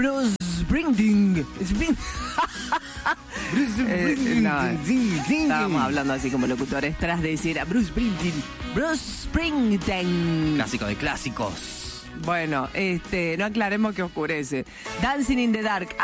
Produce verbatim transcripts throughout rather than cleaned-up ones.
Bruce Springsteen. Spring- eh, no, estábamos hablando así como locutores tras de decir a Bruce Springsteen. Bruce Springsteen. Clásico de clásicos. Bueno, este, no aclaremos que oscurece. Dancing in the Dark.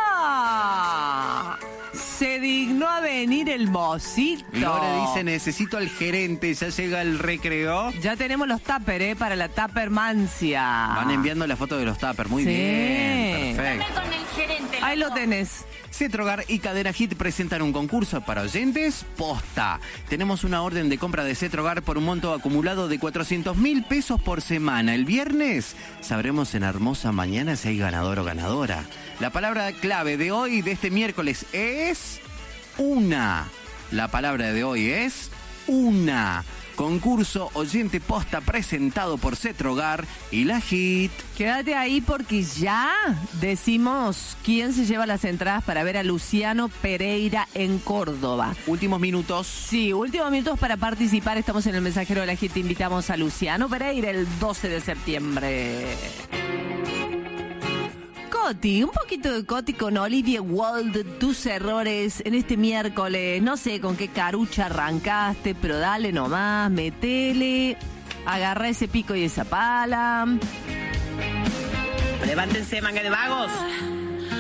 ¡Ah! Se dignó a venir el mocito. Lore dice, necesito al gerente, ya llega el recreo. Ya tenemos los tupper, ¿eh? Para la tuppermancia. Van enviando la foto de los tuppers, muy Sí. bien, perfecto. Con el gerente. Ahí lo tenés. Cetrogar y Cadena Hit presentan un concurso para oyentes posta. Tenemos una orden de compra de Cetrogar por un monto acumulado de cuatrocientos mil pesos por semana. El viernes sabremos en Hermosa Mañana si hay ganador o ganadora. La palabra clave de hoy, de este miércoles, es una. La palabra de hoy es una. Concurso oyente posta presentado por Cetrogar y la Hit. Quédate ahí porque ya decimos quién se lleva las entradas para ver a Luciano Pereira en Córdoba. Últimos minutos. Sí, últimos minutos para participar. Estamos en el Mensajero de la Hit. Te invitamos a Luciano Pereira el doce de septiembre. Coti, un poquito de Coti con Olivia Wilde, tus errores en este miércoles. No sé con qué carucha arrancaste, pero dale nomás, metele, agarra ese pico y esa pala. Levántense, manga de vagos.